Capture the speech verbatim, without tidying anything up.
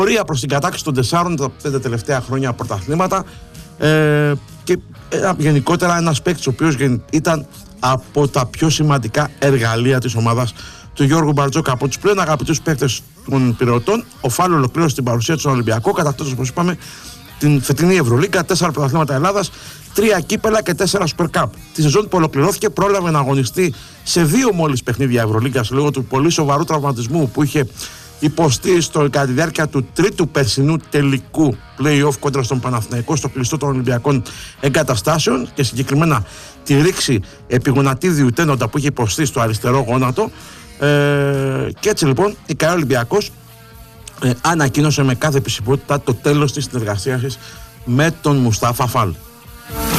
πορεία προς την κατάκτηση των τεσσάρων τα πέντε τελευταία χρόνια πρωταθλήματα ε, και ε, γενικότερα ένας παίκτης ο οποίος ήταν από τα πιο σημαντικά εργαλεία της ομάδας του Γιώργου Μπαρτζόκα. Από τους πλέον αγαπητούς παίκτες των Πειραιωτών, ο Φάλ ολοκλήρωσε την παρουσία του στον Ολυμπιακό, κατακτώντας, όπως είπαμε, την φετινή Ευρωλίγκα, τέσσερα πρωταθλήματα Ελλάδας, τρία κύπελα και τέσσερα Super Cup. Τη σεζόν που ολοκληρώθηκε, πρόλαβε να αγωνιστεί σε δύο μόλις παιχνίδια Ευρωλίγκας λόγω του πολύ σοβαρού τραυματισμού που είχε υποστεί στο, κατά τη διάρκεια του τρίτου περσινού τελικού play-off κόντρα στον Παναθηναϊκό στο κλειστό των Ολυμπιακών Εγκαταστάσεων και συγκεκριμένα τη ρήξη επιγονατίδιου τένοντα που είχε υποστεί στο αριστερό γόνατο. Ε, και έτσι λοιπόν η ΚΑΕ Ολυμπιακός ε, ανακοίνωσε με κάθε επισημότητα το τέλος της συνεργασίας με τον Μουστάφα Φάλ.